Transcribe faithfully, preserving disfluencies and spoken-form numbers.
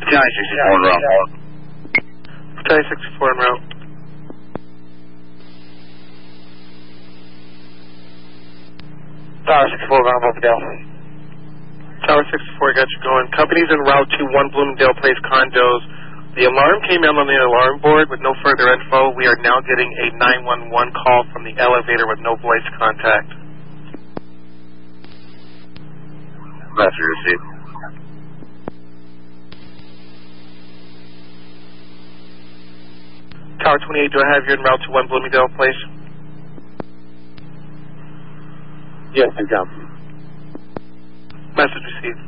Battalion sixty-four en route. Battalion sixty-four en route. Tower sixty-four, going to Bloomingdale. Tower sixty-four, got you going. Company's en route to one Bloomingdale Place condos. The alarm came in on the alarm board with no further info. We are now getting a nine one one call from the elevator with no voice contact. Message received. Tower twenty-eight, do I have you en route to one Bloomingdale Place? Yes, I'm down. Message received.